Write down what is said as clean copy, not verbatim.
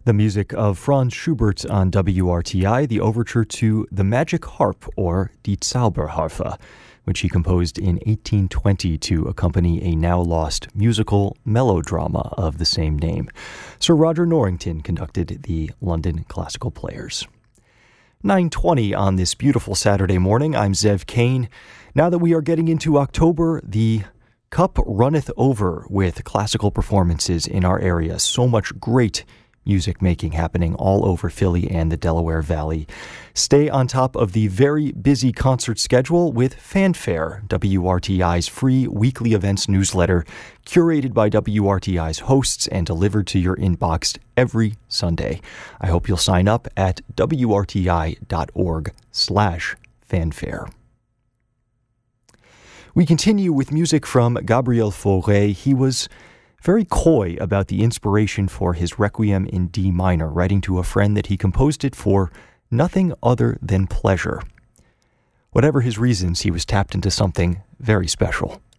The music of Franz Schubert on WRTI, the overture to The Magic Harp, or Die Zauberharfe, which he composed in 1820 to accompany a now-lost musical melodrama of the same name. Sir Roger Norrington conducted the London Classical Players. 9:20 on this beautiful Saturday morning. I'm Zev Kane. Now that we are getting into October, the cup runneth over with classical performances in our area. So much great music making happening all over Philly and the Delaware Valley. Stay on top of the very busy concert schedule with Fanfare, WRTI's free weekly events newsletter, curated by WRTI's hosts and delivered to your inbox every Sunday. I hope you'll sign up at wrti.org/fanfare. We continue with music from Gabriel Fauré. He was very coy about the inspiration for his Requiem in D minor, writing to a friend that he composed it for nothing other than pleasure. Whatever his reasons, he was tapped into something very special.